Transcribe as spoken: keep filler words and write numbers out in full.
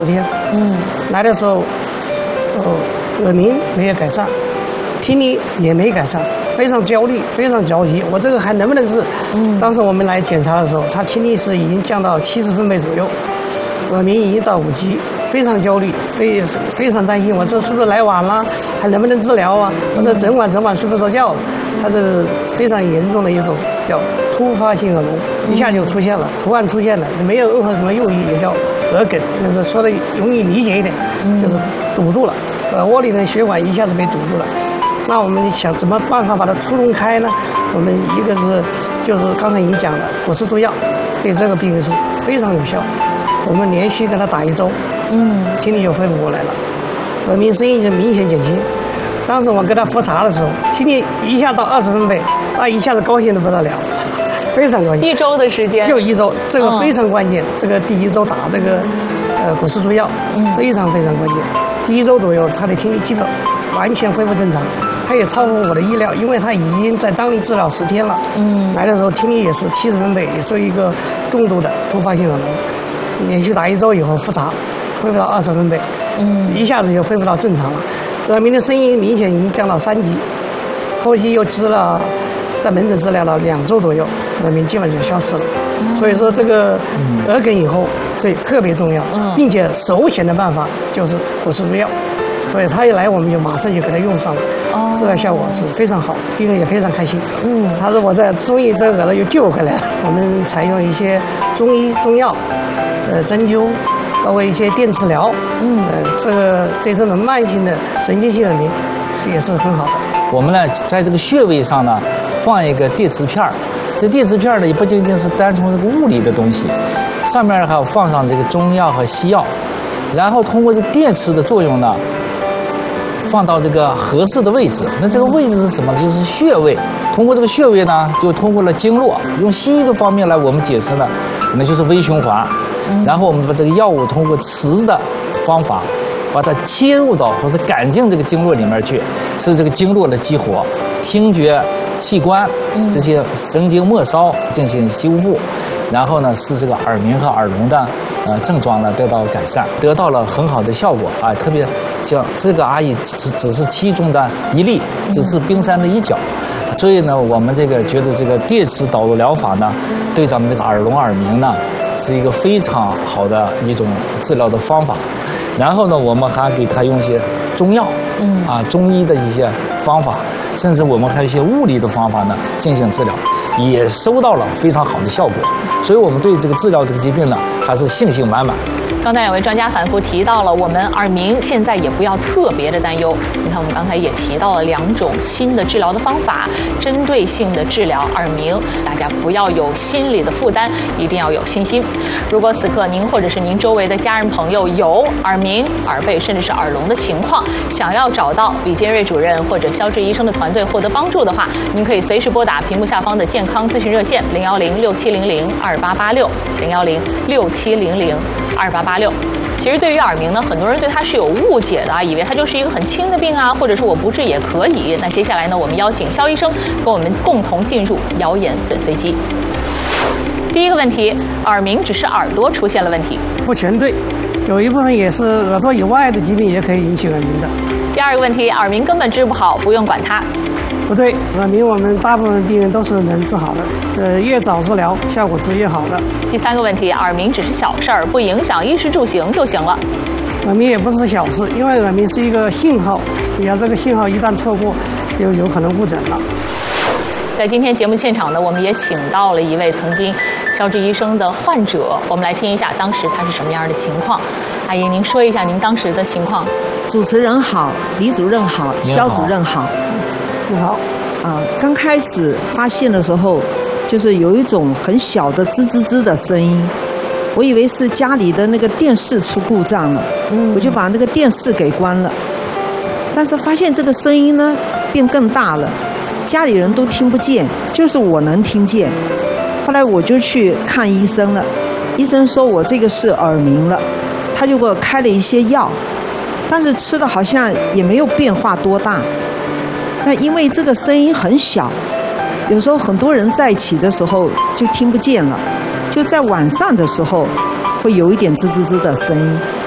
天，嗯，来的时候，哦，耳鸣没有改善，听力也没改善，非常焦虑，非常焦急。我这个还能不能治？嗯，当时我们来检查的时候，他听力是已经降到七十分贝左右，耳鸣已经到五级，非常焦虑，非非常担心。我说是不是来晚了？还能不能治疗啊？我说整晚整晚睡不着觉。他是非常严重的一种叫突发性耳聋，一下就出现了，突然出现了，没有任何什么用意，也叫耳梗，就是说的容易理解一点，就是堵住了，耳窝里的血管一下子被堵住了。那我们想怎么办法把它出动开呢？我们一个是就是刚才已经讲了，果实注药对这个病人是非常有效。我们连续给他打一周，嗯，听力就恢复过来了，耳鸣声音就明显减轻。当时我给他复查的时候，听力一下到二十分贝，那一下子高兴得不得了，非常高兴。 一周的时间， 就一周，这个非常关键。嗯、这个第一周打这个呃果实注药，非常非常关键。第一周左右，他的听力基本完全恢复正常，他也超乎我的意料，因为他已经在当地治疗十天了。嗯，来的时候听力也是七十分贝，也是一个重度的突发性耳聋。连续打一周以后复查，恢复到二十分贝，嗯，一下子就恢复到正常了。耳鸣的声音明显已经降到三级，后期又治了，在门诊治疗了两周左右，耳鸣基本就消失了。嗯、所以说这个耳梗以后对特别重要，嗯、并且首选的办法就是果实注药。所以他一来我们就马上就给他用上了，哦、治疗效果是非常好，病人也非常开心。嗯，他说我在中医这个耳朵又救回来了。我们采用一些中医中药，呃针灸。包括一些电磁疗，嗯，呃，这个对这种慢性的神经性耳鸣也是很好的。 我们呢，在这个穴位上呢，放一个电磁片儿，这电磁片儿呢，也不仅仅是单从这个物理的东西，上面还要放上这个中药和西药，然后通过这电磁的作用呢，放到这个合适的位置。那这个位置是什么呢？就是穴位。通过这个穴位呢，就通过了经络。用西医的方面来我们解释呢，那就是微循环。然后我们把这个药物通过磁的方法，把它切入到或者赶进这个经络里面去，使这个经络的激活，听觉器官这些神经末梢进行修复，然后呢，使这个耳鸣和耳聋的呃症状呢得到改善，得到了很好的效果啊！特别像这个阿姨只只是其中的一例，只是冰山的一角。所以呢，我们这个觉得这个电磁导入疗法呢，对咱们这个耳聋耳鸣呢，是一个非常好的一种治疗的方法。然后呢，我们还给他用一些中药，嗯啊，中医的一些方法，甚至我们还有一些物理的方法呢进行治疗，也收到了非常好的效果。所以我们对这个治疗这个疾病呢，还是信心满满。 刚才两位专家反复提到了，我们耳鸣现在也不要特别的担忧。你看，我们刚才也提到了两种新的治疗的方法，针对性的治疗耳鸣，大家不要有心理的负担，一定要有信心。如果此刻您或者是您周围的家人朋友有耳鸣、耳背甚至是耳聋的情况，想要找到李建瑞主任或者肖志医生的团队获得帮助的话，您可以随时拨打屏幕下方的健康咨询热线零幺零六七零零二八八六零幺零六七零零二八八六。其实对于耳鸣呢，很多人对它是有误解的啊，以为它就是一个很轻的病啊，或者是我不治也可以。那接下来呢，我们邀请肖医生跟我们共同进入谣言粉碎机。第一个问题，耳鸣只是耳朵出现了问题？ 不全对，有一部分也是耳朵以外的疾病也可以引起耳鸣的。 第二个问题，耳鸣根本治不好，不用管它？ 不对，耳鸣我们大部分病人都是能治好的，呃，越早治疗效果是越好的。 第三个问题，耳鸣只是小事儿，不影响衣食住行就行了。 耳鸣也不是小事，因为耳鸣是一个信号，你要这个信号一旦错过，就有可能误诊了。 在今天节目现场呢，我们也请到了一位曾经肖志医生的患者，我们来听一下当时他是什么样的情况。阿姨，您说一下您当时的情况。 主持人好，李主任好，肖主任好。 你好。 啊，刚开始发现的时候，就是有一种很小的吱吱吱的声音，我以为是家里的那个电视出故障了，嗯，我就把那个电视给关了。但是发现这个声音呢变更大了，家里人都听不见，就是我能听见。后来我就去看医生了，医生说我这个是耳鸣了，他就给我开了一些药，但是吃的好像也没有变化多大。那因为这个声音很小，有时候很多人在一起的时候就听不见了，就在晚上的时候会有一点吱吱吱的声音。